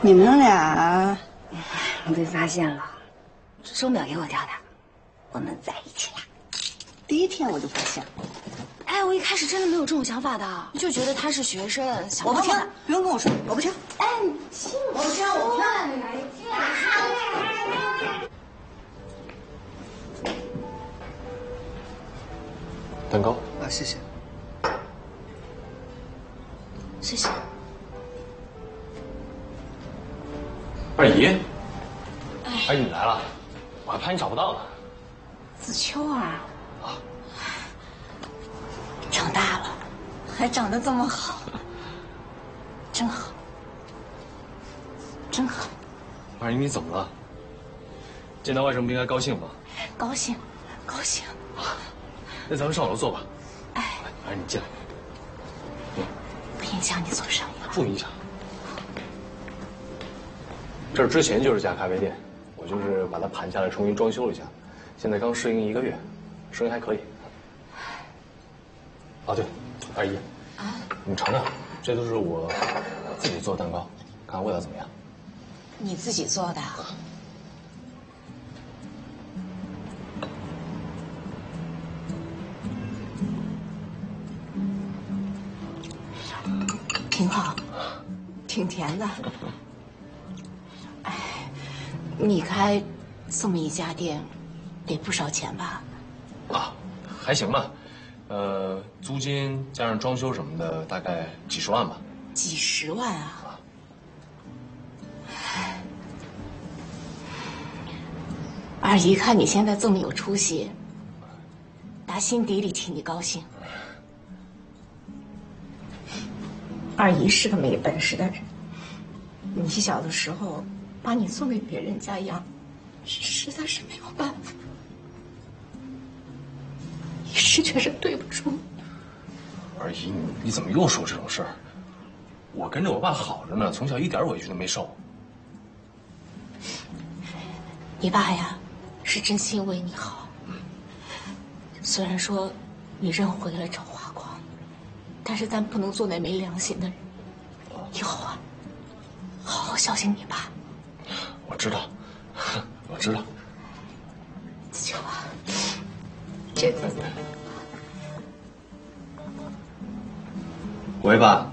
你们俩被发现了，手表给我掉的，我们在一起了。 第一天我就发现了。 哎，我一开始真的没有这种想法的，就觉得他是学生，想我不听，不用跟我说，我不听。 哎，你听我说，我听。 蛋糕啊，谢谢。 谢谢。 二姨，二姨你来了，我还怕你找不到呢。 子秋啊， 长大了，还长得这么好，真好，真好。 二姨你怎么了？见到外甥不应该高兴吗？ 高兴，高兴。 那咱们上楼坐吧。 哎， 二姨你进来。 不影响你做生意了。 不影响。这儿之前就是家咖啡店，我就是把它盘下来重新装修了一下，现在刚试营1个月，生意还可以。哦对，二姨，你尝尝，这都是我自己做的蛋糕，看看味道怎么样。 你自己做的？挺好，挺甜的。哎，你开这么一家店，得不少钱吧？ 啊，还行吧，租金加上装修什么的，大概几十万吧。 几十万啊！二姨看你现在这么有出息，打心底里替你高兴。二姨是个没本事的人，你小的时候把你送给别人家养，实在是没有办法。一时觉着对不住你。 二姨，你怎么又说这种事儿？我跟着我爸好着呢，从小一点委屈都没受。 你爸呀，是真心为你好。虽然说你认回了赵华光，但是咱不能做那没良心的人。以后啊，好好孝敬你爸。 我知道，我知道。 子秋啊，这次。 喂，爸。